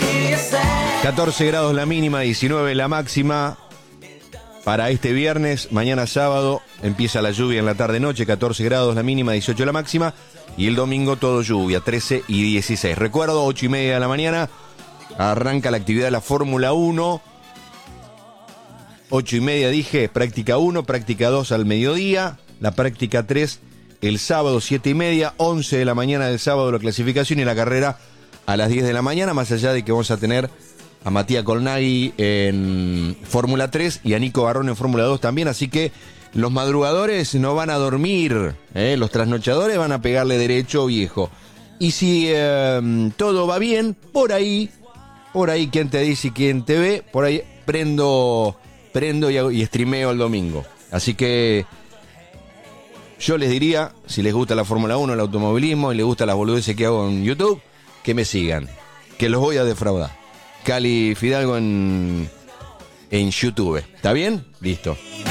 14 grados la mínima, 19 la máxima. Para este viernes, mañana sábado, empieza la lluvia en la tarde-noche, 14 grados la mínima, 18 la máxima. Y el domingo todo lluvia, 13 y 16. Recuerdo, 8:30 de la mañana, arranca la actividad de la Fórmula 1. 8:30 dije, práctica 1, práctica 2 al mediodía. La práctica 3 el sábado, 7:30, 11 de la mañana del sábado la clasificación y la carrera a las 10 de la mañana, más allá de que vamos a tener a Matías Colnaghi en Fórmula 3 y a Nico Barrón en Fórmula 2 también, así que los madrugadores no van a dormir, los trasnochadores van a pegarle derecho, viejo. Y si todo va bien, por ahí, quién te dice y quién te ve, por ahí prendo y streameo el domingo. Así que yo les diría, si les gusta la Fórmula 1, el automovilismo, y les gusta las boludeces que hago en YouTube, que me sigan, que los voy a defraudar. Cali Fidalgo en YouTube. ¿Está bien? Listo.